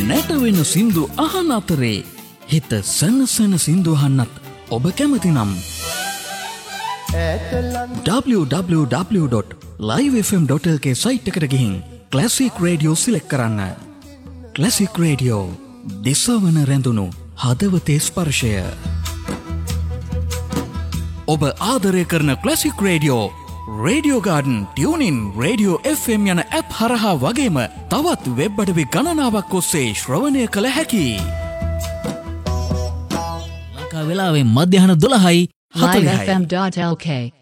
නැටවෙන සින්දු අහන අතරේ හිත සනසන සින්දු අහන්නත් ඔබ කැමති නම් www.livefm.lk සයිට් එකට ගිහින් ක්ලාසික් රේඩියෝ සිලෙක්ට් කරන්න. ක්ලාසික් රේඩියෝ දිසවන රැඳුණු හදවතේ ස්පර්ශය. ඔබ ආදරය කරන classic radio radio garden tuning radio FM යන ඇප් හරහා වගේම තවත් වෙබ් අඩවි ගණනාවක් ඔස්සේ ශ්‍රවණය කළ හැකියි. ලංකා වෙලාවෙන් මධ්‍යහන 12යි 40යි. livefm.lk